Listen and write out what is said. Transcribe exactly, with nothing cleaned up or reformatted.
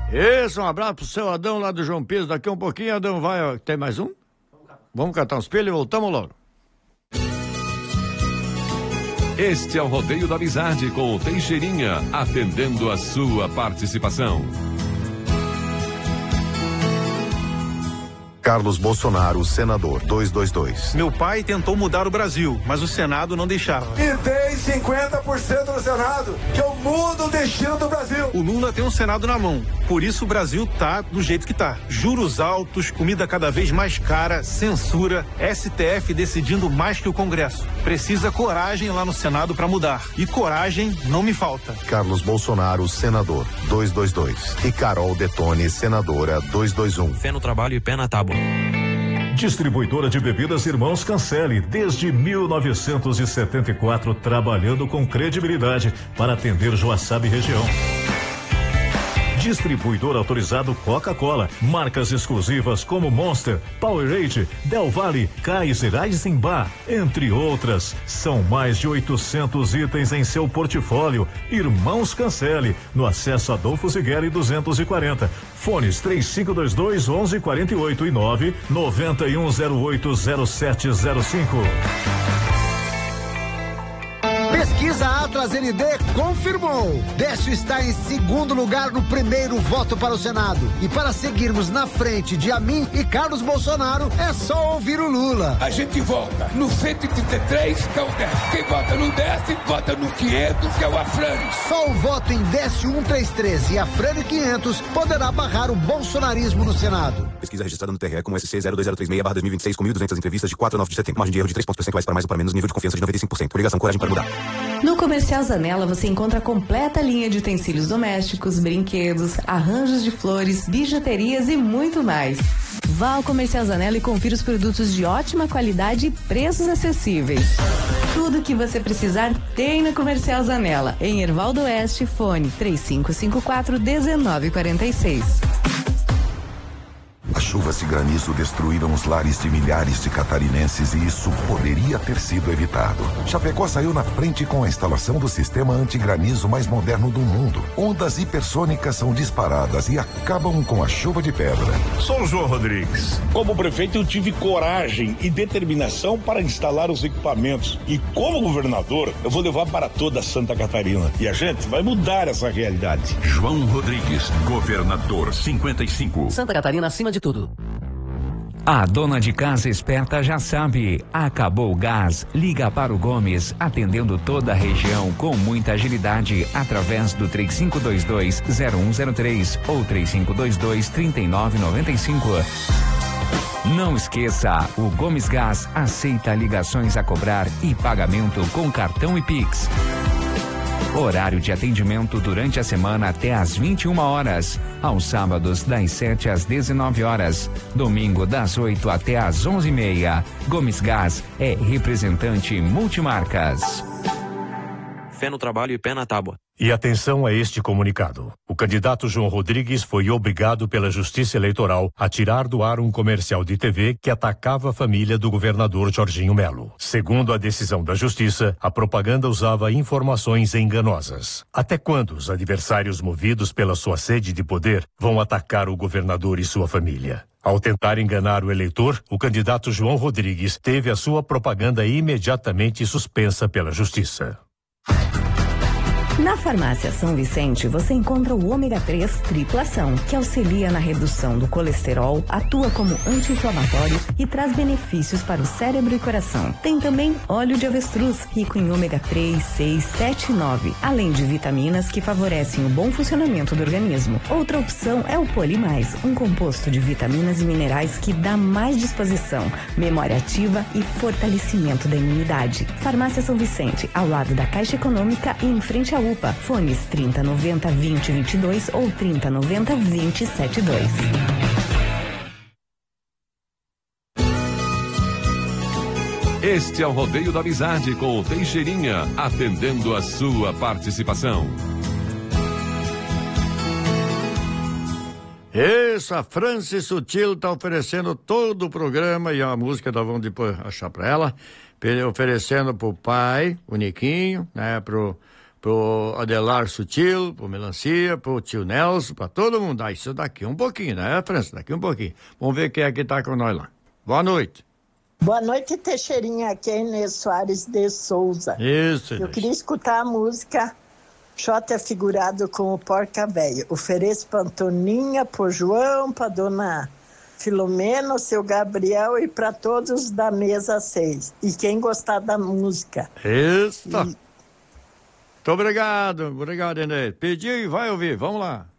Isso, um abraço pro seu Adão lá do João Pires. Daqui um pouquinho, Adão, vai. Ó, tem mais um? Vamos catar uns pilhos e voltamos logo. Este é o Rodeio da Amizade com o Teixeirinha, atendendo a sua participação. Carlos Bolsonaro, senador, duzentos e vinte e dois. Meu pai tentou mudar o Brasil, mas o Senado não deixava. E tem cinquenta por cento no Senado, que eu mudo o destino do Brasil. O Lula tem um Senado na mão, por isso o Brasil tá do jeito que tá. Juros altos, comida cada vez mais cara, censura, S T F decidindo mais que o Congresso. Precisa coragem lá no Senado para mudar. E coragem não me falta. Carlos Bolsonaro, senador, duzentos e vinte e dois. E Carol Detone, senadora, duzentos e vinte e um. Fé no trabalho e pé na tábua. Distribuidora de bebidas Irmãos Cancele, desde mil novecentos e setenta e quatro, trabalhando com credibilidade para atender Joaçaba e região. Distribuidor autorizado Coca-Cola, marcas exclusivas como Monster, Powerade, Del Valle, Kaiser, Eisenbach, entre outras. São mais de oitocentos itens em seu portfólio. Irmãos Cancele, no acesso Adolfo Zigueri duzentos e quarenta. Fones três cinco dois dois, onze quarenta e oito e nove noventa e um zero oito zero sete zero cinco. Pesquisa Atlas N D confirmou. Décio está em segundo lugar no primeiro voto para o Senado. E para seguirmos na frente de Amin e Carlos Bolsonaro, é só ouvir o Lula. A gente vota no cento e trinta e três, que é o Décio. Quem vota no Décio, vota no quinhentos, que é o Afrânio. Só o voto em Décio cento e trinta e três e Afrânio quinhentos poderá barrar o bolsonarismo no Senado. Pesquisa registrada no T R E com S C zero dois zero três seis barra dois mil e vinte e seis com mil e duzentas entrevistas de quatro a nove de setembro. Margem de erro de três pontos percentuais para mais ou para menos, nível de confiança de noventa e cinco por cento. Obrigação, coragem para mudar. No Comercial Zanella você encontra a completa linha de utensílios domésticos, brinquedos, arranjos de flores, bijuterias e muito mais. Vá ao Comercial Zanella e confira os produtos de ótima qualidade e preços acessíveis. Tudo o que você precisar tem no Comercial Zanella, em Hervaldo Oeste, fone três cinco cinco quatro um nove quatro seis. As chuvas e granizo destruíram os lares de milhares de catarinenses e isso poderia ter sido evitado. Chapecó saiu na frente com a instalação do sistema antigranizo mais moderno do mundo. Ondas hipersônicas são disparadas e acabam com a chuva de pedra. Sou o João Rodrigues. Como prefeito, eu tive coragem e determinação para instalar os equipamentos. E como governador, eu vou levar para toda Santa Catarina. E a gente vai mudar essa realidade. João Rodrigues, governador cinquenta e cinco. Santa Catarina acima de tudo. A dona de casa esperta já sabe, acabou o gás, liga para o Gomes, atendendo toda a região com muita agilidade, através do três cinco dois dois zero um zero três ou três cinco dois dois três nove nove cinco. Não esqueça, o Gomes Gás aceita ligações a cobrar e pagamento com cartão e Pix. Horário de atendimento durante a semana até às vinte e uma horas. Aos sábados, das sete às dezenove horas. Domingo, das oito até às onze e meia. Gomes Gás é representante multimarcas. Fé no trabalho e pé na tábua. E atenção a este comunicado. O candidato João Rodrigues foi obrigado pela Justiça Eleitoral a tirar do ar um comercial de T V que atacava a família do governador Jorginho Melo. Segundo a decisão da Justiça, a propaganda usava informações enganosas. Até quando os adversários movidos pela sua sede de poder vão atacar o governador e sua família? Ao tentar enganar o eleitor, o candidato João Rodrigues teve a sua propaganda imediatamente suspensa pela Justiça. Na Farmácia São Vicente, você encontra o ômega três triplação, que auxilia na redução do colesterol, atua como anti-inflamatório e traz benefícios para o cérebro e coração. Tem também óleo de avestruz, rico em ômega três, seis, sete e nove, além de vitaminas que favorecem o bom funcionamento do organismo. Outra opção é o Polimais, um composto de vitaminas e minerais que dá mais disposição, memória ativa e fortalecimento da imunidade. Farmácia São Vicente, ao lado da Caixa Econômica e em frente à U P A. Fones trinta noventa vinte vinte e dois ou trinta noventa vinte setenta e dois. Este é o Rodeio da Amizade com o Teixeirinha, atendendo a sua participação. Isso, a Francis Sutil está oferecendo todo o programa e a música nós vamos depois achar para ela, oferecendo pro pai, o Niquinho, né, pro pro Adelar Sutil, pro Melancia, pro tio Nelson, pra todo mundo. Ah, isso daqui um pouquinho, né, França? Daqui um pouquinho. Vamos ver quem é que tá com nós lá. Boa noite. Boa noite, Teixeirinha. Aqui é Inês Soares de Souza. Isso, Eu Inês. queria escutar a música Xota é figurado com o Porca Véia. Ofereço pra Antoninha, pro João, pra dona Filomena, o seu Gabriel e pra todos da mesa seis. E quem gostar da música. Isso. E... Muito obrigado, obrigado, Inês. Pediu e vai ouvir, vamos lá.